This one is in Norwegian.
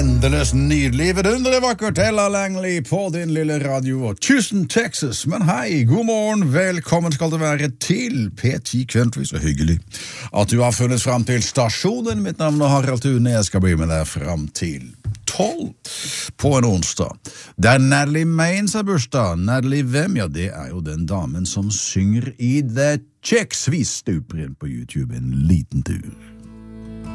endeløst nydelig, vidunderlig vakkert, Ella Langley på din lille radio og Houston, Texas. Men hei, god morgen, velkommen skal det være til P10 Country, så hyggelig at du har funnet frem til stasjonen. Mitt navn er Harald Thune, jeg skal bli med deg frem til 12 på en onsdag. Der Natalie Maines har bursdag. Natalie hvem? Ja, det er jo den damen som synger i The Chicks. Vi stuper inn på YouTube en liten tur.